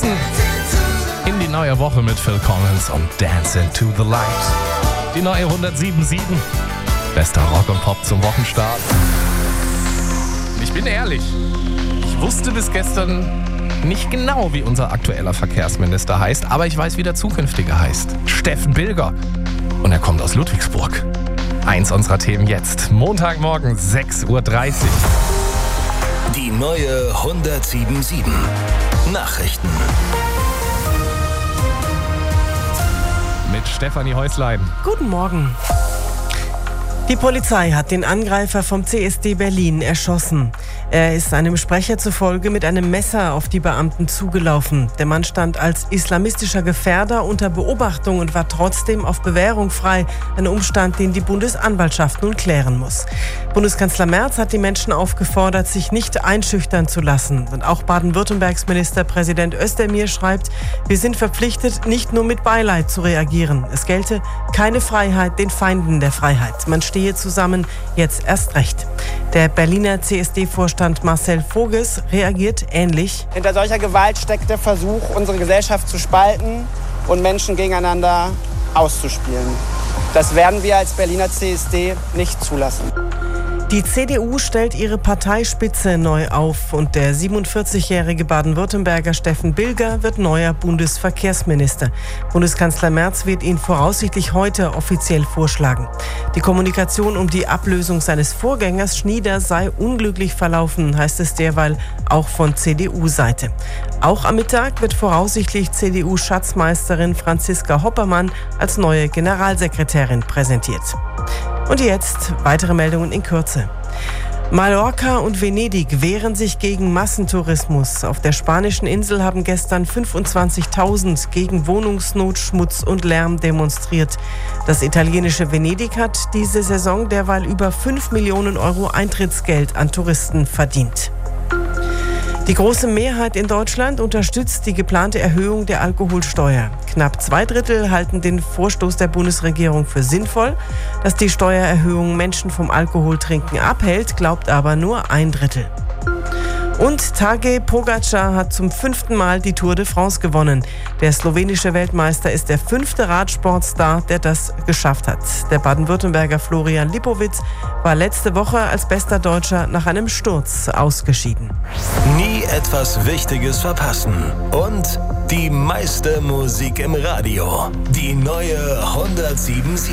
begrüßen in die neue Woche mit Phil Collins und Dance into the Light. Die neue 107.7. Bester Rock und Pop zum Wochenstart. Ich bin ehrlich, ich wusste bis gestern nicht genau, wie unser aktueller Verkehrsminister heißt, aber ich weiß, wie der zukünftige heißt. Steffen Bilger. Und er kommt aus Ludwigsburg. Eins unserer Themen jetzt. Montagmorgen, 6.30 Uhr. Die neue 107.7 Nachrichten. Mit Stefanie Häuslein. Guten Morgen. Die Polizei hat den Angreifer vom CSD Berlin erschossen. Er ist einem Sprecher zufolge mit einem Messer auf die Beamten zugelaufen. Der Mann stand als islamistischer Gefährder unter Beobachtung und war trotzdem auf Bewährung frei. Ein Umstand, den die Bundesanwaltschaft nun klären muss. Bundeskanzler Merz hat die Menschen aufgefordert, sich nicht einschüchtern zu lassen. Und auch Baden-Württembergs Ministerpräsident Özdemir schreibt, wir sind verpflichtet, nicht nur mit Beileid zu reagieren. Es gelte keine Freiheit den Feinden der Freiheit. Man stehe zusammen, jetzt erst recht. Der Berliner CSD-Vorstand Marcel Voges reagiert ähnlich. Hinter solcher Gewalt steckt der Versuch, unsere Gesellschaft zu spalten und Menschen gegeneinander auszuspielen. Das werden wir als Berliner CSD nicht zulassen. Die CDU stellt ihre Parteispitze neu auf und der 47-jährige Baden-Württemberger Steffen Bilger wird neuer Bundesverkehrsminister. Bundeskanzler Merz wird ihn voraussichtlich heute offiziell vorschlagen. Die Kommunikation um die Ablösung seines Vorgängers Schnieder sei unglücklich verlaufen, heißt es derweil auch von CDU-Seite. Auch am Mittag wird voraussichtlich CDU-Schatzmeisterin Franziska Hoppermann als neue Generalsekretärin präsentiert. Und jetzt weitere Meldungen in Kürze. Mallorca und Venedig wehren sich gegen Massentourismus. Auf der spanischen Insel haben gestern 25.000 gegen Wohnungsnot, Schmutz und Lärm demonstriert. Das italienische Venedig hat diese Saison derweil über 5 Millionen Euro Eintrittsgeld an Touristen verdient. Die große Mehrheit in Deutschland unterstützt die geplante Erhöhung der Alkoholsteuer. Knapp 2/3 halten den Vorstoß der Bundesregierung für sinnvoll. Dass die Steuererhöhung Menschen vom Alkoholtrinken abhält, glaubt aber nur 1/3. Und Tadej Pogačar hat zum 5. Mal die Tour de France gewonnen. Der slowenische Weltmeister ist der 5. Radsportstar, der das geschafft hat. Der Baden-Württemberger Florian Lipowitz war letzte Woche als bester Deutscher nach einem Sturz ausgeschieden. Nie etwas Wichtiges verpassen. Und die meiste Musik im Radio. Die neue 107.7.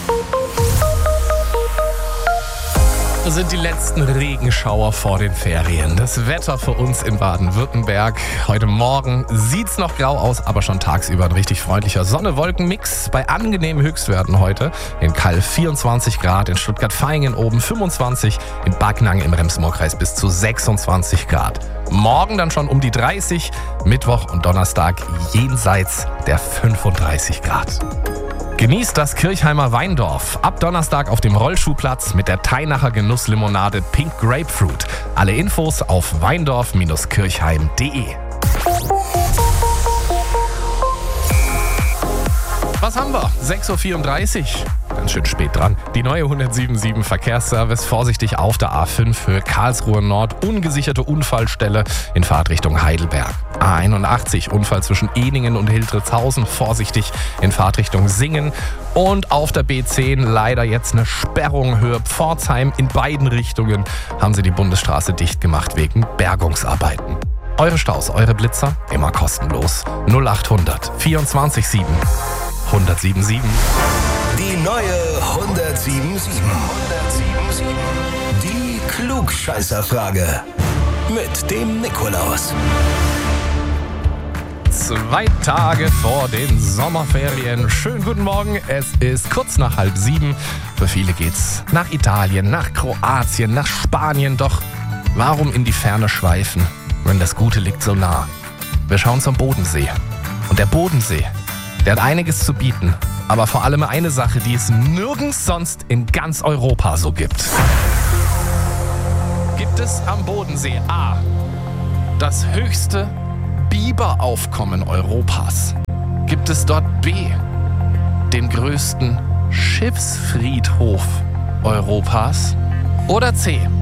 Das sind die letzten Regenschauer vor den Ferien. Das Wetter für uns in Baden-Württemberg. Heute Morgen sieht's noch grau aus, aber schon tagsüber ein richtig freundlicher Sonne-Wolken-Mix. Bei angenehmen Höchstwerten heute. In Kall 24 Grad, in Stuttgart-Vaihingen oben 25, in Backnang im Rems-Murr-Kreis bis zu 26 Grad. Morgen dann schon um die 30, Mittwoch und Donnerstag jenseits der 35 Grad. Genießt das Kirchheimer Weindorf. Ab Donnerstag auf dem Rollschuhplatz mit der Teinacher Genusslimonade Pink Grapefruit. Alle Infos auf weindorf-kirchheim.de. Was haben wir? 6.34 Uhr. Ganz schön spät dran. Die neue 107.7 Verkehrsservice. Vorsichtig auf der A5 Höhe Karlsruhe Nord. Ungesicherte Unfallstelle in Fahrtrichtung Heidelberg. A81 Unfall zwischen Ehningen und Hildritzhausen. Vorsichtig in Fahrtrichtung Singen. Und auf der B10 leider jetzt eine Sperrung Höhe Pforzheim. In beiden Richtungen haben sie die Bundesstraße dicht gemacht wegen Bergungsarbeiten. Eure Staus, eure Blitzer, immer kostenlos. 0800 24 107.7. Die neue 107.7. Die Klugscheißerfrage. Mit dem Nikolaus. 2 Tage vor den Sommerferien. Schönen guten Morgen. Es ist kurz nach 6:30. Für viele geht's nach Italien, nach Kroatien, nach Spanien. Doch warum in die Ferne schweifen, wenn das Gute liegt so nah? Wir schauen zum Bodensee. Und der Bodensee, der hat einiges zu bieten. Aber vor allem eine Sache, die es nirgends sonst in ganz Europa so gibt. Gibt es am Bodensee A. das höchste Biberaufkommen Europas? Gibt es dort B. den größten Schiffsfriedhof Europas? Oder C.